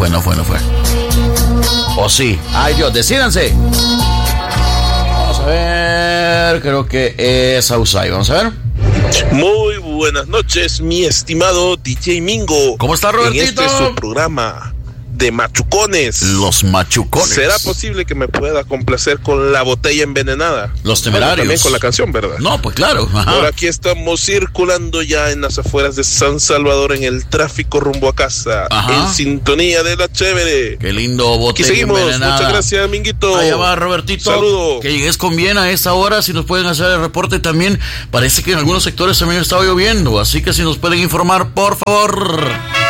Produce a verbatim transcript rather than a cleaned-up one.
fue, no fue, no fue. ¿O sí? Ay, Dios, decídanse. Vamos a ver, creo que es Ausay, vamos a ver. Muy buenas noches, mi estimado D J Mingo. ¿Cómo está, Robertito? En este es su programa de machucones. Los machucones. ¿Será posible que me pueda complacer con La Botella Envenenada? Los Temerarios. Bueno, también con la canción, ¿verdad? No, pues claro. Ajá. Por aquí estamos circulando ya en las afueras de San Salvador en el tráfico rumbo a casa. Ajá. En sintonía de la chévere. Qué lindo Botella Aquí seguimos. Envenenada. Muchas gracias, Minguito. Allá va, Robertito. Saludos. Que llegues con bien a esta hora. Si nos pueden hacer el reporte también. Parece que en algunos sectores también está lloviendo. Así que si nos pueden informar, por favor.